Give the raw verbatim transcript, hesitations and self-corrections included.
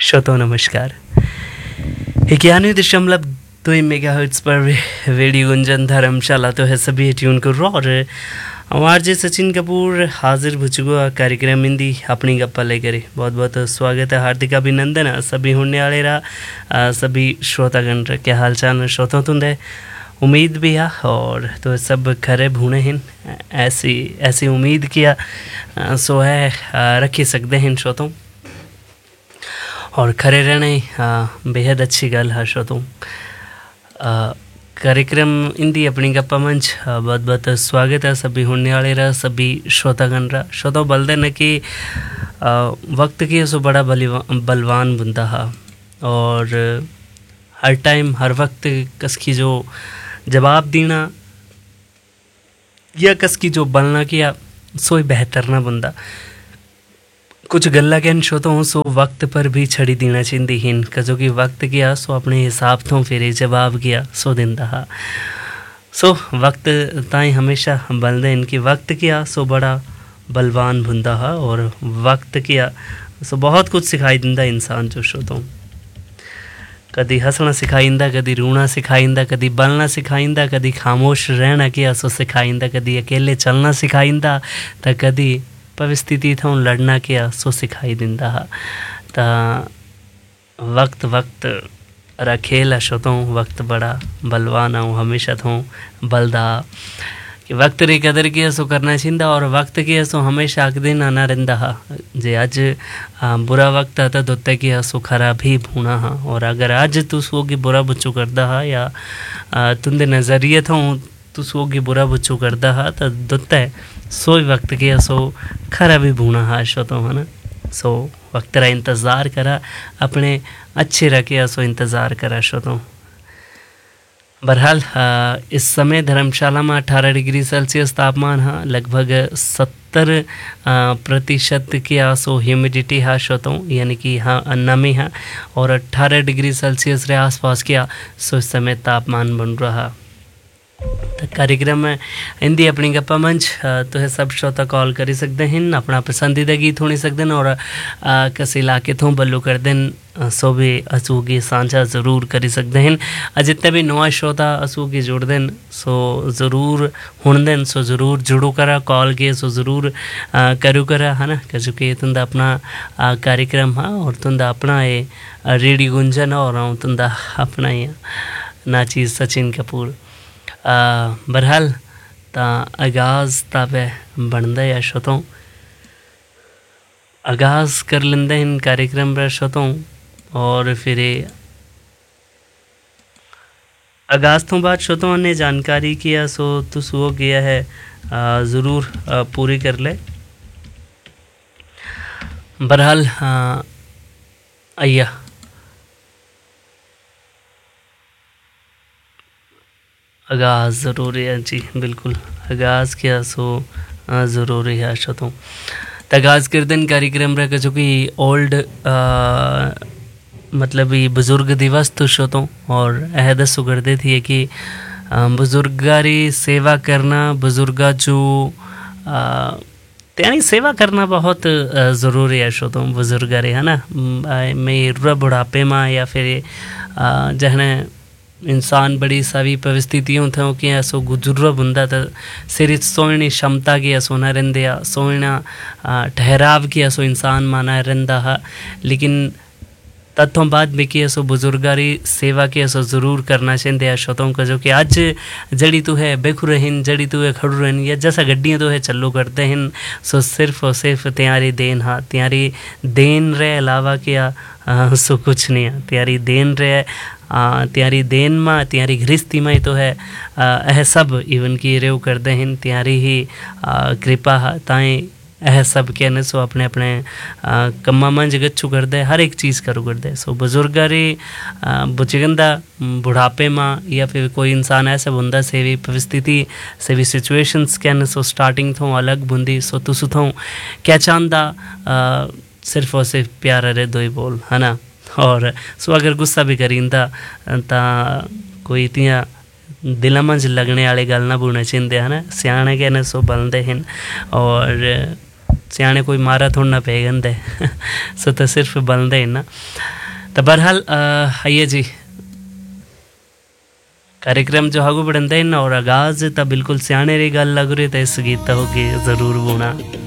श्रोताओं नमस्कार। इक्यानवे दशमलव दो मेगा हर्ट्ज पर रेडियो गुंजन धर्मशाला तो है सभी ट्यून करो और आर जे सचिन कपूर हाजिर भुचुगो कार्यक्रम हिंदी अपनी गप्पा लेकर बहुत बहुत स्वागत है, हार्दिक अभिनंदन सभी होने वाले रहा सभी श्रोतागण क्या हाल चाल श्रोता तुंदे उम्मीद भी है और तो सब खरे भूने हैं ऐसी ऐसी उम्मीद किया सो है रखी सकते हैं श्रोतों और खरे रहने बेहद अच्छी गल है श्रोतों। कार्यक्रम इंदी अपनी गप्पा मंच बहुत बहुत स्वागत है सभी होने वाले रहा सभी श्रोतागण रहा श्रोता बोलते न कि वक्त की सो बड़ा बलवान बंदा है और हर टाइम हर वक्त कसकी जो जवाब देना या कसकी जो बोलना किया सो बेहतर ना बंदा कुछ गल्ला कहन श्रोता हूँ सो वक्त पर भी छड़ी देना चाहिए हिन कजो कि वक्त किया सो अपने हिसाब तो फिर जवाब किया सो दिंदा हा सो वक्त ताई हमेशा बलदे इनकी वक्त किया सो बड़ा बलवान बुंदा हा और वक्त किया सो बहुत कुछ सिखाई दिंदा इंसान जो श्रोता हूँ कदी हंसना सिखाइंदा कदी रोना सिखाइंदा कदी बलना सिखाइंदा कदी खामोश रहना किया सो सिखाइंदा कदी अकेले चलना सिखाइंदा तो कदी परिस्थिति था लड़ना किया सो सिखाई दिंदा हा ता वक्त वक्त रा खेल शोतो वक्त बड़ा बलवान हूँ हमेशा तो बलदा कि वक्त री कदर किया सो करना चाहिए और वक्त किया सो हमेशा आख दिन आना रहा हा जे अज बुरा वक्त आता तो तय किया सो खराब ही भूना हा और अगर अज तू सोगी बुरा बुच्चू करदा हा या तुंदे नज़रिए था तू सोगी बुरा बुच्चू करदा हा तो दुत्ता सो वक्त किया सो खरा भी भूना हा शो तो है ना सो वक्त रा इंतज़ार करा अपने अच्छे रखे सो इंतज़ार करा शो तो बहरहाल इस समय धर्मशाला में अठारह डिग्री सेल्सियस तापमान है लगभग सत्तर प्रतिशत की सो ह्यूमिडिटी है शोतों यानी कि हाँ नमी है और अठारह डिग्री सेल्सियस रे आसपास किया सो इस समय तापमान बन रहा तो कार्यक्रम में हिंदी अपनी गप्पा मंच तो है सब श्रोता कॉल कर सकते हैं अपना पसंदीदा गीत होने सकते हैं और किसी इलाके तो बल्लू कर दें सो भी असूगी साझा ज़रूर कर सकते हैं जितने भी नवा श्रोता असूगी जुड़ दें सो ज़रूर हुन दें सो ज़रूर जुड़ो करा कॉल के सो ज़रूर करो करा है ना क्योंकि तुंदा अपना कार्यक्रम है और तुंदा अपना ये रेडियो गुंजन और तुंदा अपना ये नाची सचिन कपूर बहरहाल ता आगाज़ ताबे बनता है श्रोतों आगाज़ कर लेंदे इन कार्यक्रम पर श्रोतों और फिर आगाज़ तो बाद श्रोतों ने जानकारी किया सो तो सो गया है ज़रूर पूरी कर ले बहरहाल आइया आगाज़ ज़रूरी है जी बिल्कुल आगाज़ किया सो ज़रूरी है श्रोतों आगाज़ कर दिन कार्यक्रम रह जो कि ओल्ड मतलब ये बुज़ुर्ग दिवस तो श्रोतों और अहद सुगरदे थी कि बुज़ुर्गारी सेवा करना बुज़ुर्गा जो यानी सेवा करना बहुत ज़रूरी है श्रोतों बुज़ुर्गारी है ना मैं बुढ़ापे में या फिर जहने इंसान बड़ी सारी परिस्थितियों थे कि ऐसो गुजर बुंदा तो सिर सोनी क्षमता की ऐसो ना रंदे सोना ठहराव की ऐसो इंसान माना रंदा है लेकिन तत्थों बाद भी कि ऐसो बुजुर्गारी सेवा की ऐसो ज़रूर करना चाहिए श्रोतों का जो कि आज जड़ी तो है बेखुर हैं जड़ी तो है खड़ू रहन या जैसा गड्डियाँ तो है चलो करते हैं सो सिर्फ और सिर्फ त्यारी देन हाँ त्यारी देन रहे अलावा क्या सो कुछ नहीं है त्यारी देन रहे त्यारी देन में त्यारी गृहस्थी में तो है यह सब इवन की रेव करते हैं त्यारी ही कृपा ताएँ यह सब कहने सो अपने अपने कम्मा मंज गच्छू कर दे हर एक चीज़ करो कर दे सो बुजुर्गारी बुचगंदा बुढ़ापे में या फिर कोई इंसान ऐसा बुंदा से भी परिस्थिति से भी सिचुएशंस कहने सो स्टार्टिंग थो अलग बुंदी सो तुसु थो क्या चांदा सिर्फ और सिर्फ प्यार रे दो ही बोल है ना और सो अगर गुस्सा भी करींदा ता कोई तिया दिल मंज लगने वाले गल ना बोलना चाहिए है ना सियाने कहने सो बलते हैं और सियाने कोई मारा थोड़ा ना पेगन दे सो तो सिर्फ बलते हैं ना तो बहरहाल आइए जी कार्यक्रम जो आगू बढ़ता है और आगाज तो बिल्कुल सियाने री गल लग रही तो इस गीत होगी जरूर बुना।